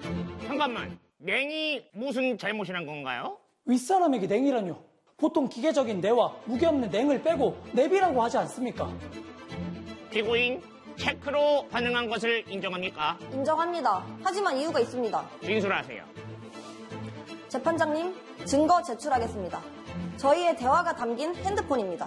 잠깐만, 냉이 무슨 잘못을 한 건가요? 윗사람에게 냉이라뇨. 보통 기계적인 내와 무게 없는 냉을 빼고 내비라고 하지 않습니까? 피고인, 체크로 반응한 것을 인정합니까? 인정합니다. 하지만 이유가 있습니다. 진술하세요. 재판장님, 증거 제출하겠습니다. 저희의 대화가 담긴 핸드폰입니다.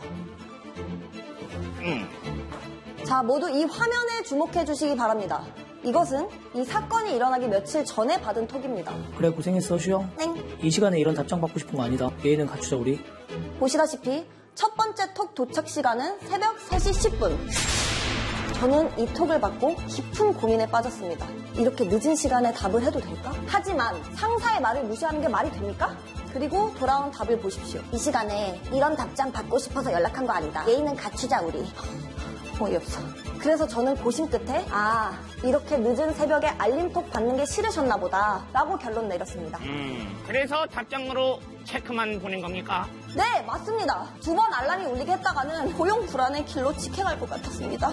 자, 모두 이 화면에 주목해 주시기 바랍니다. 이것은 이 사건이 일어나기 며칠 전에 받은 톡입니다. 그래, 고생했어, 수영. 땡. 이 시간에 이런 답장 받고 싶은 거 아니다. 예의는 갖추자, 우리. 보시다시피 첫 번째 톡 도착 시간은 새벽 3시 10분. 저는 이 톡을 받고 깊은 고민에 빠졌습니다. 이렇게 늦은 시간에 답을 해도 될까? 하지만 상사의 말을 무시하는 게 말이 됩니까? 그리고 돌아온 답을 보십시오. 이 시간에 이런 답장 받고 싶어서 연락한 거 아니다. 예의는 갖추자, 우리. 어이없어. 그래서 저는 고심 끝에 이렇게 늦은 새벽에 알림톡 받는 게 싫으셨나 보다 라고 결론 내렸습니다. 그래서 답장으로 체크만 보낸 겁니까? 네, 맞습니다. 2번 알람이 울리게 했다가는 고용 불안의 길로 직행할 것 같았습니다.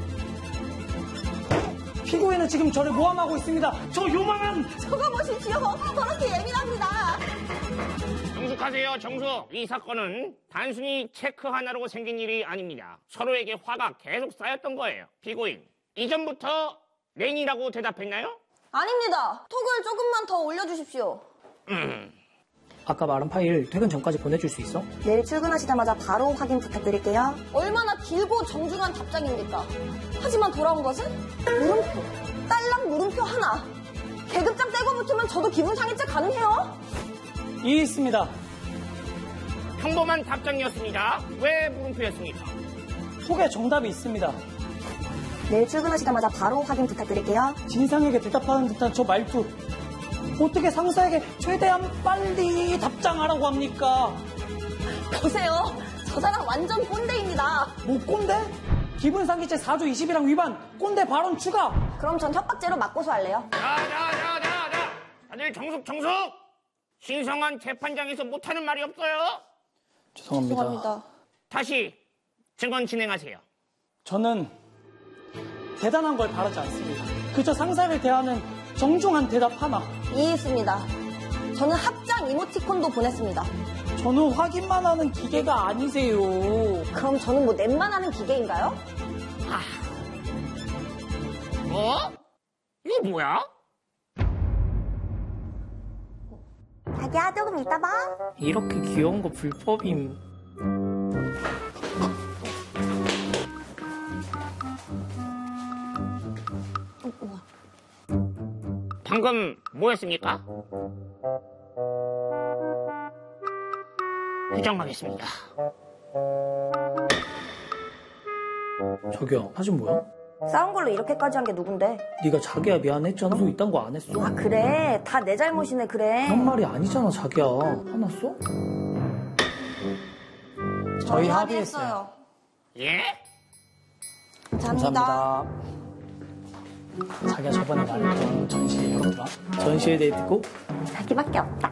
피고인은 지금 저를 모함하고 있습니다. 저 요망한! 저거 보십시오. 저렇게 예민합니다. 정숙하세요, 정숙. 이 사건은 단순히 체크 하나로 생긴 일이 아닙니다. 서로에게 화가 계속 쌓였던 거예요. 피고인, 이전부터 냉이라고 대답했나요? 아닙니다. 톡을 조금만 더 올려주십시오. 아까 말한 파일 퇴근 전까지 보내줄 수 있어? 내일 출근하시자마자 바로 확인 부탁드릴게요. 얼마나 길고 정중한 답장입니까? 하지만 돌아온 것은 물음표. 딸랑 물음표 하나. 계급장 떼고 붙으면 저도 기분 상해죄 가능해요? 이해했습니다. 평범한 답장이었습니다. 왜 물음표였습니까? 톡에 정답이 있습니다. 내일 출근하시자마자 바로 확인 부탁드릴게요. 진상에게 대답하는 듯한 저 말투. 어떻게 상사에게 최대한 빨리 답장하라고 합니까? 보세요. 저 사람 완전 꼰대입니다. 뭐 꼰대? 기분상기죄 4조 20이랑 위반, 꼰대 발언 추가! 그럼 전 협박죄로 맞고소 할래요. 자. 다들 정숙. 신성한 재판장에서 못하는 말이 없어요. 죄송합니다. 다시 증언 진행하세요. 저는 대단한 걸 바라지 않습니다. 그저 상사를 대하는 정중한 대답 하나. 이해했습니다. 저는 합장 이모티콘도 보냈습니다. 저는 확인만 하는 기계가 아니세요. 그럼 저는 뭐 넷만 하는 기계인가요? 뭐? 이거 뭐야? 자기야, 조금 이따 봐. 이렇게 귀여운 거 불법임. 방금 뭐였습니까? 부정하겠습니다. 저기요, 사진 뭐야? 싸운 걸로 이렇게까지 한 게 누군데? 네가 자기야 미안했잖아. 너 이딴 거 안 했어? 아, 그래. 다 내 잘못이네, 그래. 그런 말이 아니잖아, 자기야. 화났어? 저희 합의했어요. 예? 감사합니다. 자기야, 저번에 말했던 전시회 이거 들어? 전시회 데이트 꼭? 자기밖에 없다.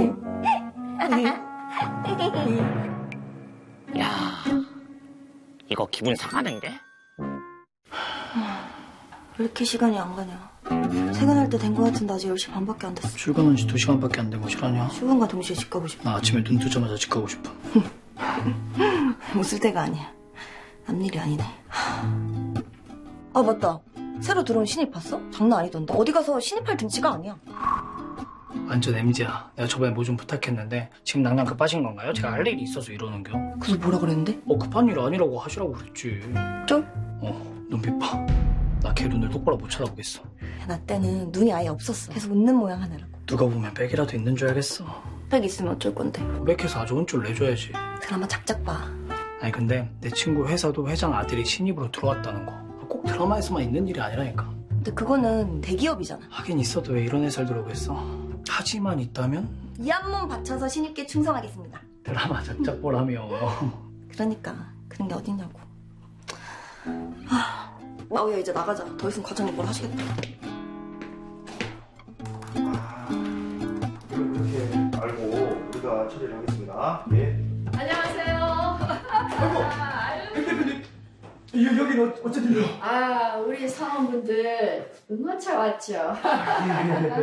야, 이거 기분 상하는데? 왜 이렇게 시간이 안 가냐. 퇴근할 때 된 거 같은데 아직 10시 반밖에 안 됐어. 출근한 지 2시간밖에 안 된 거 싫어하냐? 출근과 동시에 집 가고 싶어. 나 아침에 눈 뜨자마자 집 가고 싶어. 웃을 때가 아니야. 남일이 아니네. 아, 맞다. 새로 들어온 신입 봤어? 장난 아니던데. 어디 가서 신입할 등치가 아니야. 완전 MZ야. 내가 저번에 뭐 좀 부탁했는데 지금 낭낭 급하신 건가요? 제가 할 일이 있어서 이러는겨. 그래서 뭐라 그랬는데? 급한 일 아니라고 하시라고 그랬지. 쫄? 눈빛 봐. 나 걔 눈을 똑바로 못 쳐다보겠어. 나 때는 눈이 아예 없었어. 계속 웃는 모양 하느라고. 누가 보면 백이라도 있는 줄 알겠어. 백 있으면 어쩔 건데. 백해서 아주 혼쭐 내줘야지. 드라마 작작 봐. 아니 근데 내 친구 회사도 회장 아들이 신입으로 들어왔다는 거. 꼭 드라마에서만 있는 일이 아니라니까. 근데 그거는 대기업이잖아. 하긴 있어도 왜 이런 회사를 들어오겠어. 하지만 있다면 이 한 몸 바쳐서 신입께 충성하겠습니다. 드라마 작작 보라며. 그러니까 그런 게 어딨냐고. 마우야, 이제 나가자. 더 있으면 과장님 뭘 하시겠다. 그렇게 알고 우리가 처리를 하겠습니다. 예. 안녕하세요. 아이고, 대표님. 여기는 어쩐 일로? 우리 사원분들 응원차 왔죠.